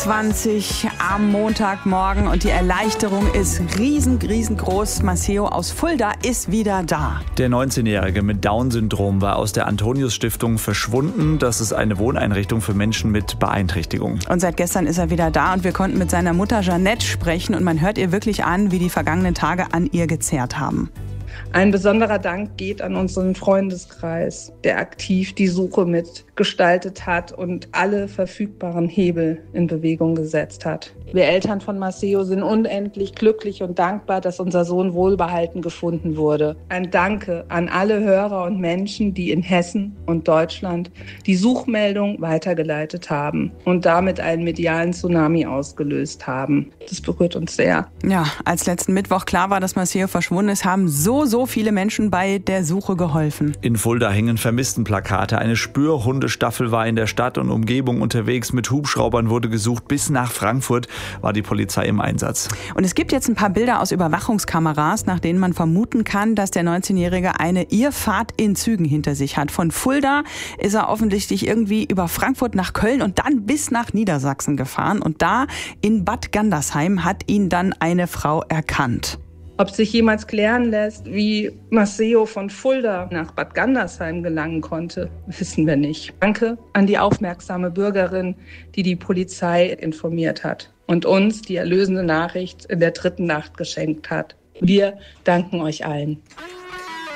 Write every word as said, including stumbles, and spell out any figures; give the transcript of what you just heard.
zwanzig am Montagmorgen und die Erleichterung ist riesen, riesengroß. Maceo aus Fulda ist wieder da. Der neunzehnjährige mit Down-Syndrom war aus der Antonius-Stiftung verschwunden. Das ist eine Wohneinrichtung für Menschen mit Beeinträchtigung. Und seit gestern ist er wieder da und wir konnten mit seiner Mutter Jeanette sprechen und man hört ihr wirklich an, wie die vergangenen Tage an ihr gezerrt haben. Ein besonderer Dank geht an unseren Freundeskreis, der aktiv die Suche mitgestaltet hat und alle verfügbaren Hebel in Bewegung gesetzt hat. Wir Eltern von Maceo sind unendlich glücklich und dankbar, dass unser Sohn wohlbehalten gefunden wurde. Ein Danke an alle Hörer und Menschen, die in Hessen und Deutschland die Suchmeldung weitergeleitet haben und damit einen medialen Tsunami ausgelöst haben. Das berührt uns sehr. Ja, als letzten Mittwoch klar war, dass Maceo verschwunden ist, haben so, so viele Menschen bei der Suche geholfen. In Fulda hängen Vermisstenplakate. Eine Spürhundestaffel war in der Stadt und Umgebung unterwegs. Mit Hubschraubern wurde gesucht. Bis nach Frankfurt war die Polizei im Einsatz. Und es gibt jetzt ein paar Bilder aus Überwachungskameras, nach denen man vermuten kann, dass der neunzehnjährige eine Irrfahrt in Zügen hinter sich hat. Von Fulda ist er offensichtlich irgendwie über Frankfurt nach Köln und dann bis nach Niedersachsen gefahren. Und da in Bad Gandersheim hat ihn dann eine Frau erkannt. Ob sich jemals klären lässt, wie Maceo von Fulda nach Bad Gandersheim gelangen konnte, wissen wir nicht. Danke an die aufmerksame Bürgerin, die die Polizei informiert hat und uns die erlösende Nachricht in der dritten Nacht geschenkt hat. Wir danken euch allen.